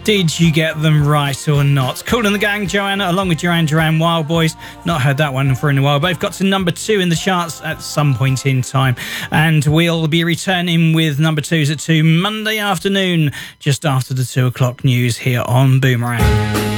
Did you get them right or not? Kool and the Gang, Joanna, along with Duran Wild Boys. Not heard that one for a while, but they've got to number 2 in the charts at some point in time. And we'll be returning with number 2s at 2 Monday afternoon, just after the 2 o'clock news here on Boomerang.